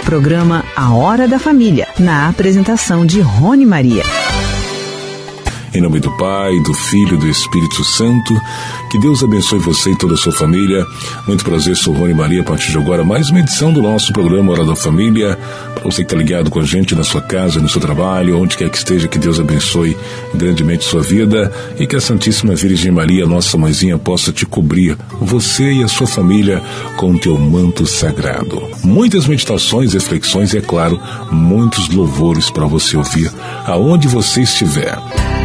Programa A Hora da Família, na apresentação de Rony Maria. Em nome do Pai, do Filho e do Espírito Santo, que Deus abençoe você e toda a sua família. Muito prazer, sou Rony Maria. A partir de agora, mais uma edição do nosso programa Hora da Família. Para você que está ligado com a gente na sua casa, no seu trabalho, onde quer que esteja, que Deus abençoe grandemente sua vida e que a Santíssima Virgem Maria, nossa mãezinha, possa te cobrir, você e a sua família, com o teu manto sagrado. Muitas meditações, reflexões e, é claro, muitos louvores para você ouvir aonde você estiver.